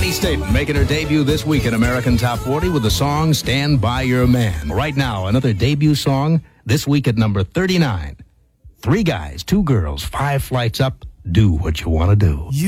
Patty Staten making her debut this week in American Top 40 with the song Stand By Your Man. Right now, another debut song this week at number 39. 3 guys, 2 girls, 5 flights up. Do what you want to do.